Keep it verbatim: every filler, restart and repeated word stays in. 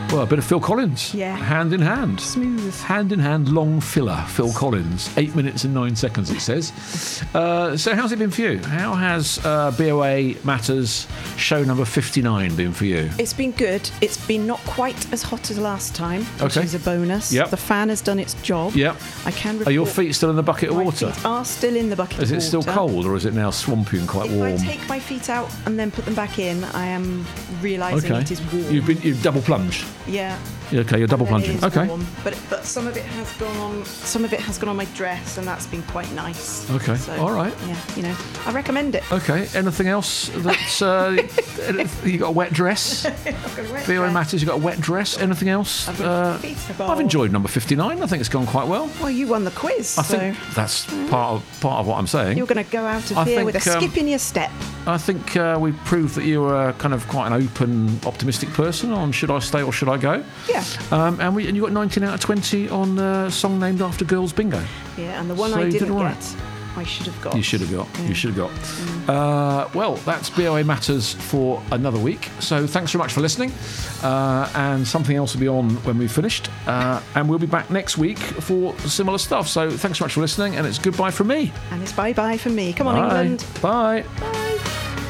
Well, a bit of Phil Collins. Yeah. Hand in hand. Smooth. Hand in hand, long filler, Phil Collins. Eight minutes and nine seconds, it says. Uh, so how's it been for you? How has uh, B O A Matters show number fifty-nine been for you? It's been good. It's been not quite as hot as last time, which Okay. is a bonus. Yep. The fan has done its job. Yep. I can report Are your feet still in the bucket of my water? feet are still in the bucket Is of it still water. cold, or is it now swampy and quite If warm? I take my feet out and then put them back in, I am realising Okay. it is warm. You've been you've double plunged. Yeah. Okay, you're double And then plunging. it is Okay. warm. But but some of it has gone on. Some of it has gone on my dress, and that's been quite nice. Okay. So, All right. Yeah. You know, I recommend it. Okay. Anything else that's uh, you got a wet dress? B O A Matters, you got a wet dress. Anything else? I've got Uh, feet in a I've bowl. enjoyed number fifty-nine. I think it's gone quite well. Well, you won the quiz. I so think that's part of part of what I'm saying. you're going to go out of I here think, with a um, skip in your step. I think uh, we've proved that you're uh, kind of quite an open, optimistic person on should I stay or should I go. Yeah. Um, and, we, and you got nineteen out of twenty on uh, song named after girls bingo. Yeah, and the one So I you did didn't all right. get, I should have got. You should have got. Yeah. You should have got. Uh, well, that's B O A Matters for another week. So thanks very much for listening. Uh, and something else will be on when we've finished. Uh, and we'll be back next week for similar stuff. So thanks so much for listening. And it's goodbye from me. And it's bye bye from me. Come on, Bye. England. Bye. Bye.